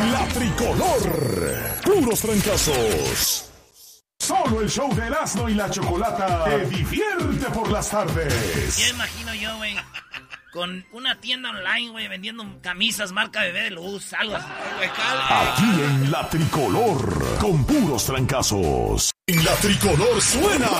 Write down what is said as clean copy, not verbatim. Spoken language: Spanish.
La Tricolor. Puros trancazos. Solo el show de Erasmo y la Chocolata te divierte por las tardes. Ya imagino yo, güey, con una tienda online, güey, vendiendo camisas marca Bebé de Luz, algo así. Aquí en La Tricolor, con puros trancazos. En La Tricolor suena